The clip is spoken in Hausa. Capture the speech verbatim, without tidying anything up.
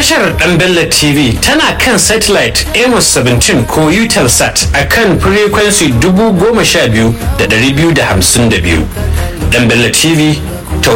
Tashar Dan Bello T V tana kan satellite Amos seventeen ko Eutelsat a kan frequency dubu goma sha biyu da ɗari biyu da hamsin da biyu. Dan Bello T V